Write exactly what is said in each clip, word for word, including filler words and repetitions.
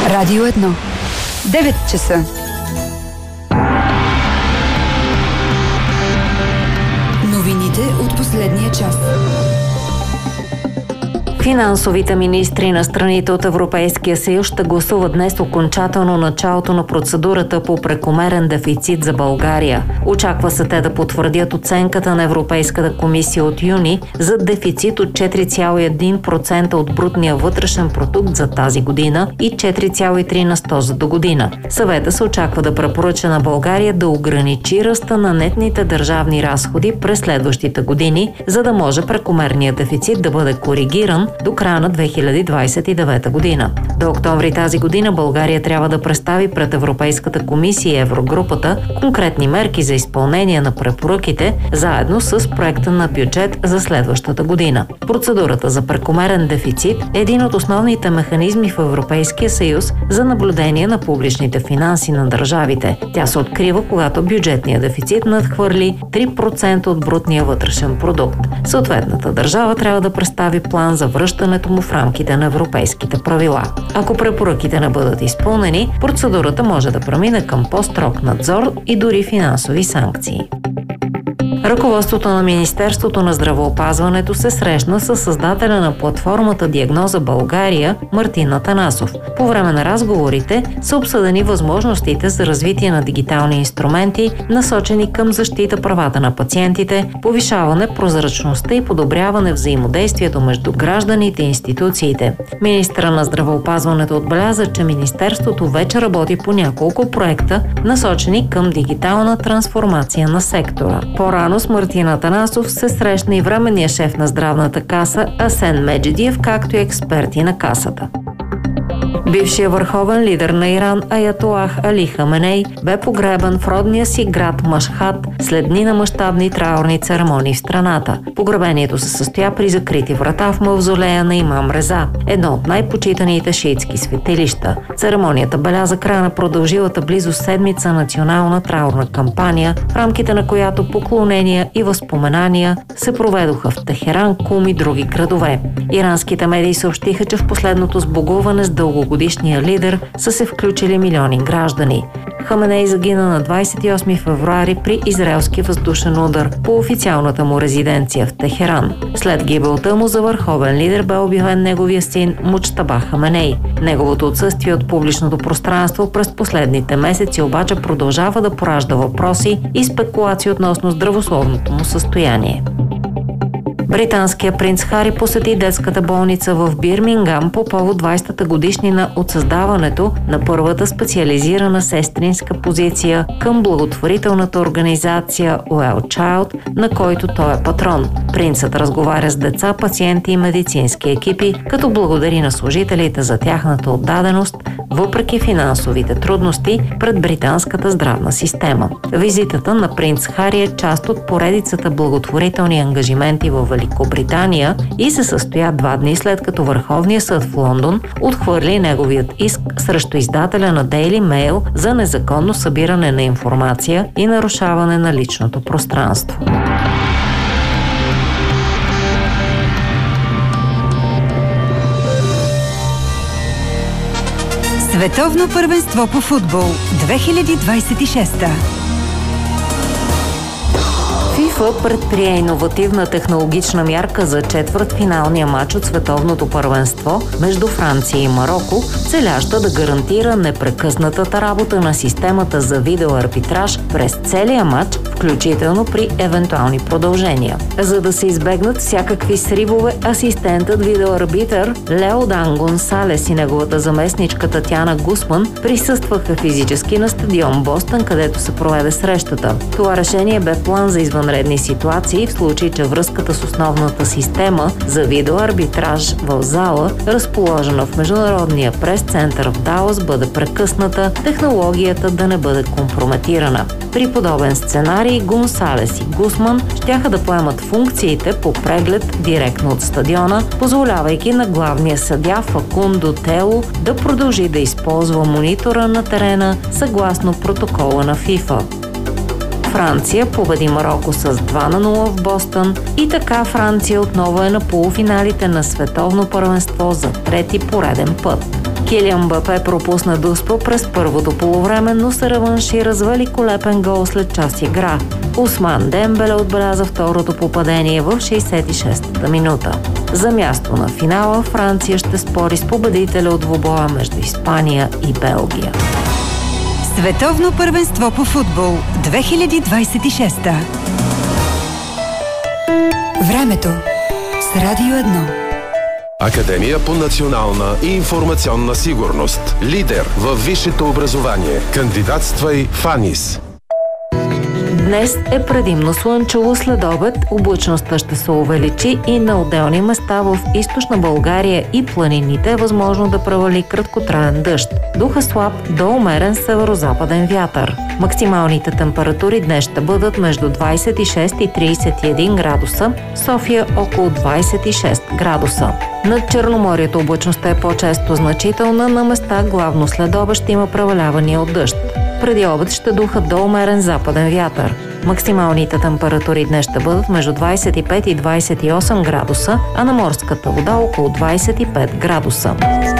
Радио едно. девет часа. Новините от последния час. Финансовите министри на страните от Европейския съюз ще гласуват днес окончателно началото на процедурата по прекомерен дефицит за България. Очаква се те да потвърдят оценката на Европейската комисия от юни за дефицит от четири цяло и едно процента от брутния вътрешен продукт за тази година и четири цяло и три на сто за до година. Съвета се очаква да препоръча на България да ограничи ръста на нетните държавни разходи през следващите години, за да може прекомерният дефицит да бъде коригиран до края на две хиляди двадесет и девета година. До октомври тази година България трябва да представи пред Европейската комисия и Еврогрупата конкретни мерки за изпълнение на препоръките, заедно с проекта на бюджет за следващата година. Процедурата за прекомерен дефицит е един от основните механизми в Европейския съюз за наблюдение на публичните финанси на държавите. Тя се открива, когато бюджетният дефицит надхвърли три процента от брутния вътрешен продукт. Съответната държава трябва да представи план за връщането му в рамките на европейските правила. Ако препоръките не бъдат изпълнени, процедурата може да премине към по-строг надзор и дори финансови санкции. Ръководството на Министерството на здравеопазването се срещна с създателя на платформата Диагноза България Мартин Атанасов. По време на разговорите са обсъдени възможностите за развитие на дигитални инструменти, насочени към защита правата на пациентите, повишаване прозрачността и подобряване взаимодействието между гражданите и институциите. Министърът на здравеопазването отбеляза, че Министерството вече работи по няколко проекта, насочени към дигитална трансформация на сектора. По-рано с Мартин Атанасов се срещна и временния шеф на здравната каса Асен Меджидиев, както и експерти на касата. Бившият върховен лидер на Иран Аятолах Али Хаменей бе погребан в родния си град Машхад след дни на мащабни траурни церемонии в страната. Погребението се състоя при закрити врата в мавзолея на Имам Реза, едно от най-почитаните шиитски светилища. Церемонията беляза края на продължилата близо седмица национална траурна кампания, в рамките на която поклонения и възпоменания се проведоха в Техеран, Кум и други градове. Иранските медии съобщиха, че в последното сбогуване с дългогодишния лидер са се включили милиони граждани. Хаменей загина на двадесет и осми февруари при израелски въздушен удар по официалната му резиденция в Техеран. След гибелта му за върховен лидер бе обявен неговия син Муджтаба Хаменей. Неговото отсъствие от публичното пространство през последните месеци обаче продължава да поражда въпроси и спекулации относно здравословното му състояние. Британският принц Хари посети детската болница в Бирмингам по повод двадесетата годишнина от създаването на първата специализирана сестринска позиция към благотворителната организация Well Child, на който той е патрон. Принцът разговаря с деца, пациенти и медицински екипи, като благодари на служителите за тяхната отдаденост, въпреки финансовите трудности пред британската здравна система. Визитата на принц Хари е част от поредицата благотворителни ангажименти във Великобритания и се състоя два дни след като Върховният съд в Лондон отхвърли неговият иск срещу издателя на Daily Mail за незаконно събиране на информация и нарушаване на личното пространство. Световно първенство по футбол две хиляди двадесет и шеста. ФИФА предприе иновативна технологична мярка за четвъртфиналния матч от световното първенство между Франция и Мароко, целяща да гарантира непрекъснатата работа на системата за видеоарбитраж през целия матч, включително при евентуални продължения. За да се избегнат всякакви сривове, асистентът видеоарбитър Леодан Гонсалес и неговата заместничка Татяна Гусман присъстваха физически на стадион Бостън, където се проведе срещата. Това решение бе план за извънредни ситуации в случай, че връзката с основната система за видеоарбитраж в зала, разположена в Международния прес-център в Далас, бъде прекъсната, технологията да не бъде компрометирана. При подобен сценарий Гонсалес и Гусман щяха да поемат функциите по преглед директно от стадиона, позволявайки на главния съдия Факундо Тело да продължи да използва монитора на терена съгласно протокола на ФИФА. Франция победи Мароко с два на нула в Бостън и така Франция отново е на полуфиналите на световно първенство за трети пореден път. Килиан Мбапе пропусна дуспа през първото полувреме, но се реваншира с великолепен гол след час игра. Усман Дембеле отбеляза второто попадение в шейсет и шестата минута. За място на финала Франция ще спори с победителя от двубоя между Испания и Белгия. Световно първенство по футбол две хиляди двадесет и шеста. Времето с Радио едно. Академия по национална и информационна сигурност. Лидер във висшето образование. Кандидатствай в АНИС. Днес е предимно слънчево, след обед облачността ще се увеличи и на отделни места в източна България и планините е възможно да превали краткотраен дъжд. Духа слаб до умерен северо-западен вятър. Максималните температури днес ще бъдат между двадесет и шест и тридесет и един градуса, София около двадесет и шест градуса. Над Черноморието облачността е по-често значителна, на места главно след обед ще има превалявания от дъжд. Преди обед ще духа до умерен западен вятър. Максималните температури днес ще бъдат между двадесет и пет и двадесет и осем градуса, а на морската вода около двадесет и пет градуса.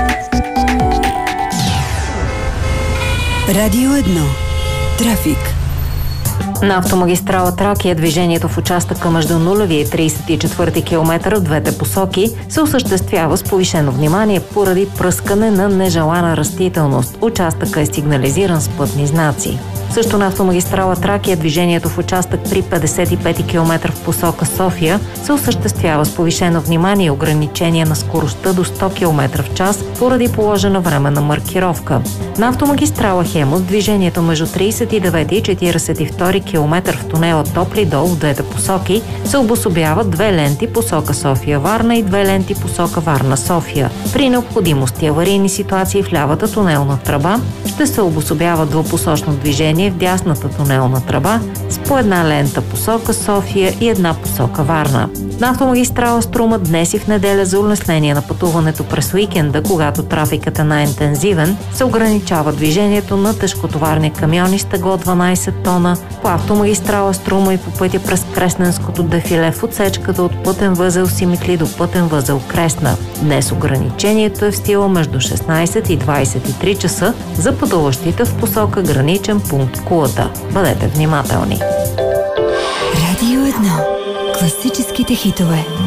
Радио едно. Трафик. На автомагистрала Тракия движението в участъка между нулевия и тридесет и четвърти километър в двете посоки се осъществява с повишено внимание поради пръскане на нежелана растителност. Участъкът е сигнализиран с пътни знаци. Също на автомагистрала Тракия движението в участък при петдесет и пети километър в посока София се осъществява с повишено внимание и ограничение на скоростта до сто километра в час поради положена временна маркировка. На автомагистрала Хемус движението между тридесет и девети и четиридесет и втори километър в тунела Топли дол в двете посоки се обособяват две ленти посока София-Варна и две ленти посока Варна-София. При необходимост и аварийни ситуации в лявата тунелна тръба ще се обособява двупосочно движение в дясната тунелна тръба с по една лента посока София и една посока Варна. На автомагистрала Струма днес и в неделя за улеснение на пътуването през уикенда, когато трафикът е най-интензивен, се ограничава движението на тежкотоварни камиони с тегло дванадесет тона по автомагистрала Струма и по пътя през Кресненското дефиле в отсечката от пътен възел Симитли до пътен възел Кресна. Днес ограничението е в стила между шестнадесет и двадесет и три часа за пътуващите в посока граничен пункт Кулата. Бъдете внимателни! Радио едно. Класическите хитове.